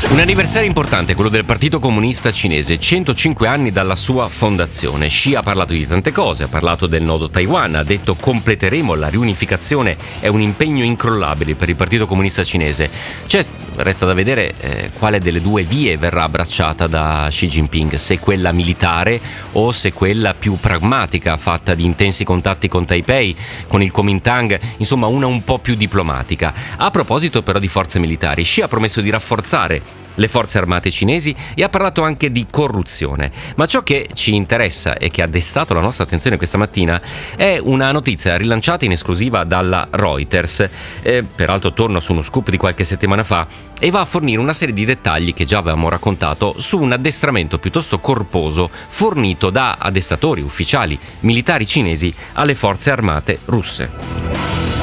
Un anniversario importante, quello del Partito Comunista Cinese, 105 anni dalla sua fondazione. Xi ha parlato di tante cose, ha parlato del nodo Taiwan, ha detto completeremo la riunificazione, è un impegno incrollabile per il Partito Comunista Cinese. Resta da vedere quale delle due vie verrà abbracciata da Xi Jinping, se quella militare o se quella più pragmatica, fatta di intensi contatti con Taipei, con il Kuomintang, insomma una un po' più diplomatica. A proposito però di forze militari, Xi ha promesso di rafforzare le forze armate cinesi e ha parlato anche di corruzione. Ma ciò che ci interessa e che ha destato la nostra attenzione questa mattina è una notizia rilanciata in esclusiva dalla Reuters, peraltro torna su uno scoop di qualche settimana fa e va a fornire una serie di dettagli che già avevamo raccontato su un addestramento piuttosto corposo fornito da addestratori ufficiali militari cinesi alle forze armate russe.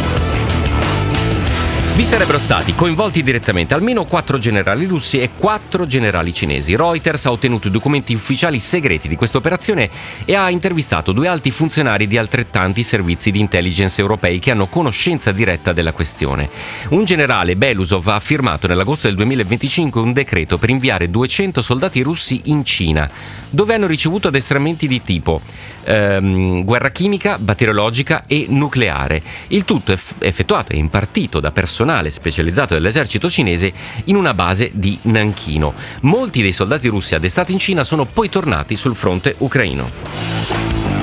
Vi sarebbero stati coinvolti direttamente almeno 4 generali russi e 4 generali cinesi. Reuters ha ottenuto i documenti ufficiali segreti di questa operazione e ha intervistato 2 alti funzionari di altrettanti servizi di intelligence europei che hanno conoscenza diretta della questione. Un generale, Belousov, ha firmato nell'agosto del 2025 un decreto per inviare 200 soldati russi in Cina, dove hanno ricevuto addestramenti di tipo guerra chimica, batteriologica e nucleare. Il tutto è effettuato e impartito da personale specializzato dell'esercito cinese in una base di Nanchino. Molti dei soldati russi addestrati in Cina sono poi tornati sul fronte ucraino.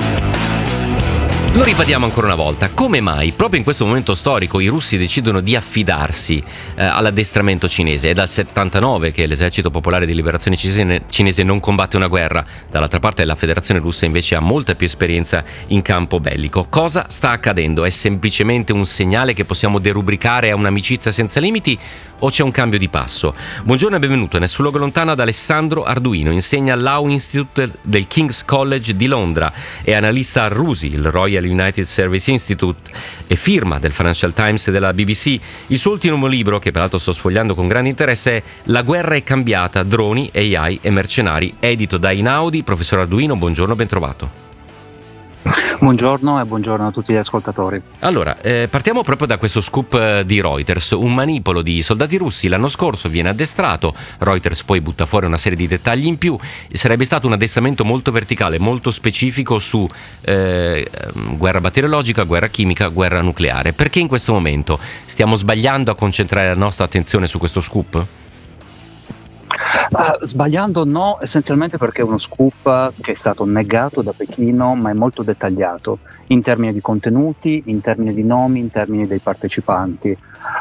Lo ripetiamo ancora una volta, come mai proprio in questo momento storico i russi decidono di affidarsi all'addestramento cinese? È dal 79 che l'esercito popolare di liberazione cinese non combatte una guerra, dall'altra parte la federazione russa invece ha molta più esperienza in campo bellico. Cosa sta accadendo? È semplicemente un segnale che possiamo derubricare a un'amicizia senza limiti o c'è un cambio di passo? Buongiorno e benvenuto nel suo luogo lontano ad Alessandro Arduino, insegna all'Law Institute del King's College di Londra, è analista al RUSI, il Royal United Service Institute, e firma del Financial Times e della BBC. Il suo ultimo libro, che peraltro sto sfogliando con grande interesse, è La guerra è cambiata, droni, AI e mercenari, edito da Einaudi. Professor Arduino, buongiorno, ben trovato. Buongiorno e buongiorno a tutti gli ascoltatori. Allora, partiamo proprio da questo scoop di Reuters. Un manipolo di soldati russi l'anno scorso viene addestrato. Reuters poi butta fuori una serie di dettagli in più. Sarebbe stato un addestramento molto verticale, molto specifico su guerra batteriologica, guerra chimica, guerra nucleare. Perché in questo momento stiamo sbagliando a concentrare la nostra attenzione su questo scoop? Sbagliando no, essenzialmente perché è uno scoop che è stato negato da Pechino, ma è molto dettagliato in termini di contenuti, in termini di nomi, in termini dei partecipanti.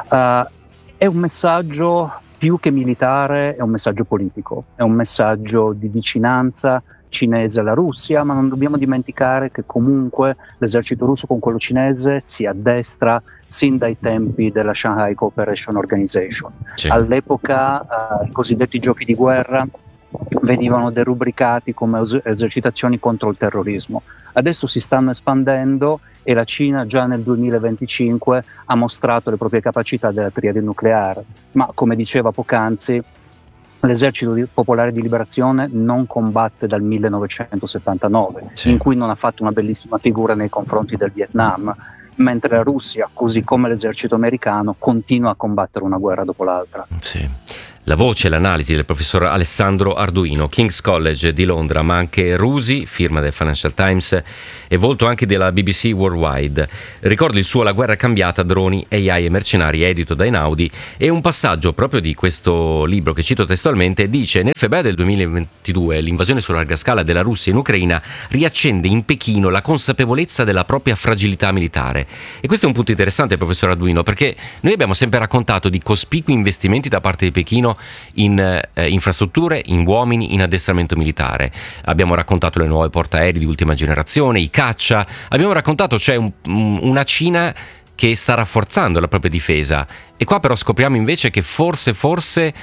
È un messaggio più che militare, è un messaggio politico, è un messaggio di vicinanza cinese alla Russia, ma non dobbiamo dimenticare che comunque l'esercito russo con quello cinese si addestra sin dai tempi della Shanghai Cooperation Organization. Sì. All'epoca i cosiddetti giochi di guerra venivano derubricati come esercitazioni contro il terrorismo. Adesso si stanno espandendo e la Cina già nel 2025 ha mostrato le proprie capacità della triade nucleare, ma come diceva poc'anzi, l'esercito popolare di liberazione non combatte dal 1979, sì, in cui non ha fatto una bellissima figura nei confronti del Vietnam, mentre la Russia, così come l'esercito americano, continua a combattere una guerra dopo l'altra. Sì. La voce e l'analisi del professor Alessandro Arduino, King's College di Londra, ma anche Rusi, firma del Financial Times, e volto anche della BBC Worldwide. Ricordo il suo La guerra è cambiata, droni, AI e mercenari, edito da Einaudi, e un passaggio proprio di questo libro che cito testualmente dice: nel febbraio del 2022 l'invasione su larga scala della Russia in Ucraina riaccende in Pechino la consapevolezza della propria fragilità militare. E questo è un punto interessante, professor Arduino, perché noi abbiamo sempre raccontato di cospicui investimenti da parte di Pechino in infrastrutture, in uomini, in addestramento militare. Abbiamo raccontato le nuove portaerei di ultima generazione, i caccia, abbiamo raccontato c'è una Cina che sta rafforzando la propria difesa, e qua però scopriamo invece che forse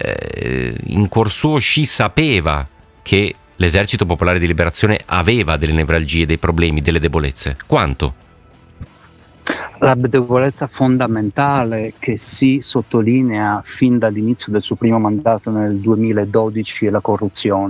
in cuor suo Xi sapeva che l'esercito popolare di liberazione aveva delle nevralgie, dei problemi, delle debolezze. Quanto? La debolezza fondamentale che si sottolinea fin dall'inizio del suo primo mandato nel 2012 è la corruzione.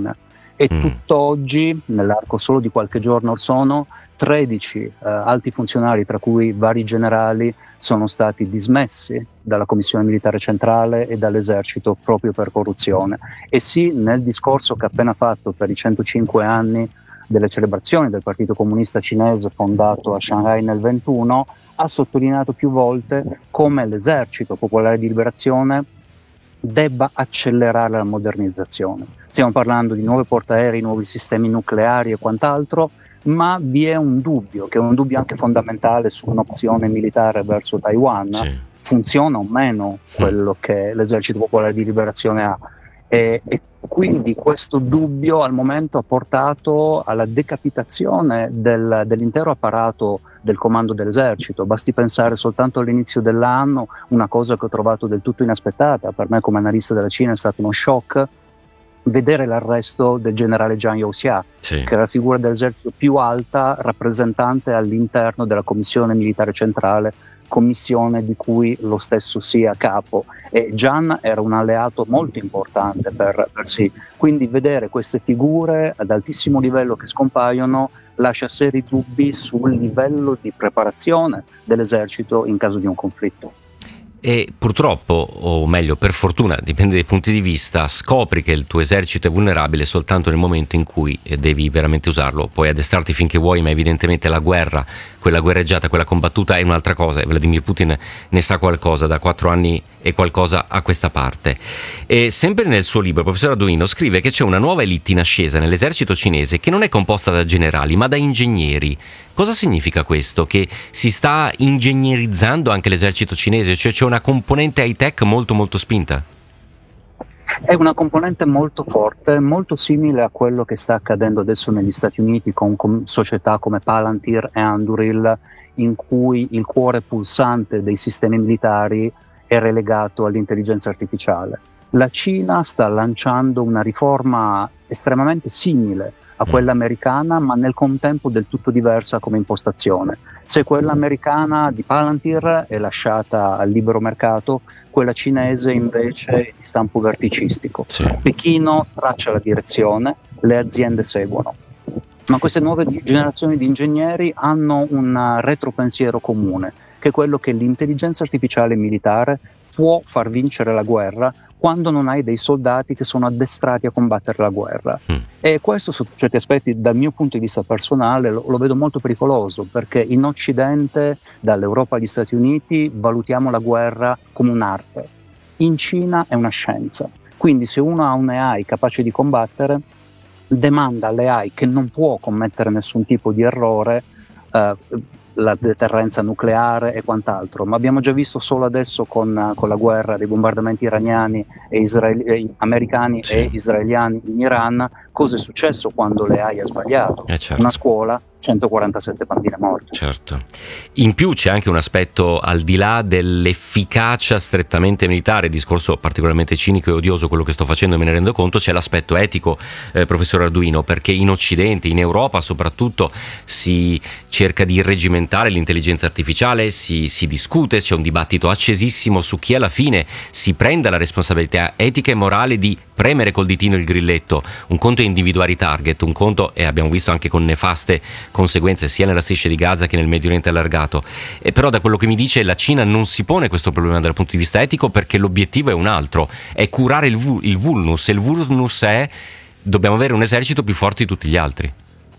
e tutt'oggi, nell'arco solo di qualche giorno or sono, 13 alti funzionari, tra cui vari generali, sono stati dismessi dalla Commissione Militare Centrale e dall'esercito proprio per corruzione. E sì, nel discorso che ha appena fatto per i 105 anni delle celebrazioni del Partito Comunista Cinese fondato a Shanghai nel 21, ha sottolineato più volte come l'Esercito Popolare di Liberazione debba accelerare la modernizzazione. Stiamo parlando di nuovi portaerei, nuovi sistemi nucleari e quant'altro, ma vi è un dubbio, che è un dubbio anche fondamentale su un'opzione militare verso Taiwan. Sì. Funziona o meno quello che l'Esercito Popolare di Liberazione ha? E quindi questo dubbio al momento ha portato alla decapitazione dell'intero apparato del comando dell'esercito. Basti pensare soltanto all'inizio dell'anno, una cosa che ho trovato del tutto inaspettata, per me come analista della Cina è stato uno shock, vedere l'arresto del generale Zhang Youxia, che è la figura dell'esercito più alta rappresentante all'interno della Commissione Militare Centrale, commissione di cui lo stesso sia capo, e Zhang era un alleato molto importante per Xi. Quindi vedere queste figure ad altissimo livello che scompaiono lascia seri dubbi sul livello di preparazione dell'esercito in caso di un conflitto. E purtroppo, o meglio per fortuna, dipende dai punti di vista, scopri che il tuo esercito è vulnerabile soltanto nel momento in cui devi veramente usarlo. Puoi addestrarti finché vuoi, ma evidentemente la guerra, quella guerreggiata, quella combattuta è un'altra cosa, e Vladimir Putin ne sa qualcosa da 4 anni e qualcosa a questa parte. E sempre nel suo libro, il professor Arduino scrive che c'è una nuova elite in ascesa nell'esercito cinese che non è composta da generali ma da ingegneri. Cosa significa questo? Che si sta ingegnerizzando anche l'esercito cinese? Cioè c'è una componente high-tech molto molto spinta? È una componente molto forte, molto simile a quello che sta accadendo adesso negli Stati Uniti con società come Palantir e Anduril, in cui il cuore pulsante dei sistemi militari è relegato all'intelligenza artificiale. La Cina sta lanciando una riforma estremamente simile a quella americana, ma nel contempo del tutto diversa come impostazione. Se quella americana di Palantir è lasciata al libero mercato, quella cinese invece è di stampo verticistico. Pechino traccia la direzione, le aziende seguono. Ma queste nuove generazioni di ingegneri hanno un retropensiero comune, che è quello che l'intelligenza artificiale militare può far vincere la guerra quando non hai dei soldati che sono addestrati a combattere la guerra. E questo, sotto certi aspetti, dal mio punto di vista personale, lo vedo molto pericoloso, perché in Occidente, dall'Europa agli Stati Uniti, valutiamo la guerra come un'arte. In Cina è una scienza. Quindi se uno ha un'AI capace di combattere, demanda all'AI, che non può commettere nessun tipo di errore, la deterrenza nucleare e quant'altro, ma abbiamo già visto solo adesso con la guerra dei bombardamenti iraniani e americani e israeliani in Iran, cosa è successo quando l'AI ha sbagliato. Certo. Una scuola, 147 bambine morte. Certo. In più c'è anche un aspetto al di là dell'efficacia strettamente militare, discorso particolarmente cinico e odioso quello che sto facendo, me ne rendo conto, c'è l'aspetto etico, professor Arduino, perché in Occidente, in Europa soprattutto, si cerca di irreggimentare l'intelligenza artificiale, si discute, c'è un dibattito accesissimo su chi alla fine si prenda la responsabilità etica e morale di premere col ditino il grilletto. Un conto è individuare i target, un conto, e abbiamo visto anche con nefaste conseguenze sia nella striscia di Gaza che nel Medio Oriente allargato, e però da quello che mi dice la Cina non si pone questo problema dal punto di vista etico, perché l'obiettivo è un altro, è curare il vulnus, e il vulnus è: dobbiamo avere un esercito più forte di tutti gli altri.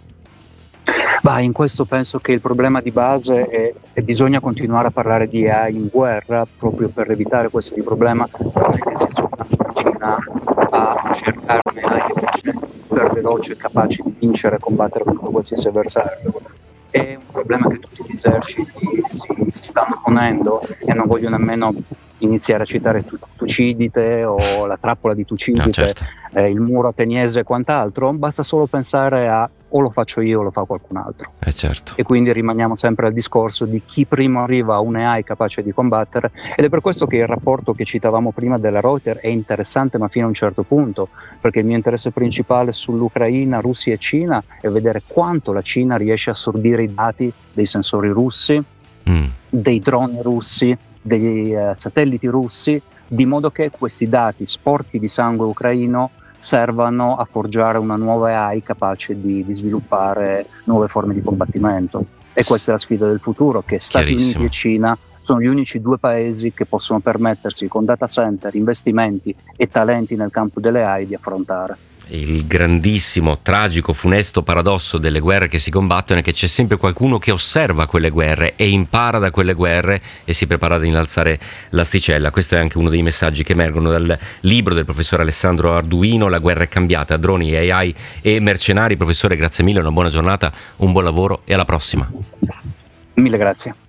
In questo penso che il problema di base è che bisogna continuare a parlare di AI in guerra proprio per evitare questo problema, non è che sia soltanto la Cina a cercare un AI efficiente, super veloce e capace di vincere e combattere contro qualsiasi avversario. È un problema che tutti gli eserciti si stanno ponendo, e non voglio nemmeno iniziare a citare Tucidide o la trappola di Tucidide, certo. Il muro ateniese e quant'altro. Basta solo pensare a: o lo faccio io o lo fa qualcun altro. Certo. E quindi rimaniamo sempre al discorso di chi prima arriva a un AI capace di combattere, ed è per questo che il rapporto che citavamo prima della Reuters è interessante, ma fino a un certo punto, perché il mio interesse principale sull'Ucraina, Russia e Cina è vedere quanto la Cina riesce a assorbire i dati dei sensori russi, dei droni russi, dei satelliti russi, di modo che questi dati sporchi di sangue ucraino servano a forgiare una nuova AI capace di sviluppare nuove forme di combattimento. E questa è la sfida del futuro, che Stati Uniti e Cina sono gli unici due paesi che possono permettersi, con data center, investimenti e talenti nel campo delle AI, di affrontare. Il grandissimo, tragico, funesto paradosso delle guerre che si combattono è che c'è sempre qualcuno che osserva quelle guerre e impara da quelle guerre e si prepara ad innalzare l'asticella. Questo è anche uno dei messaggi che emergono dal libro del professore Alessandro Arduino, La guerra è cambiata, droni, AI e mercenari. Professore, grazie mille, una buona giornata, un buon lavoro e alla prossima. Mille grazie.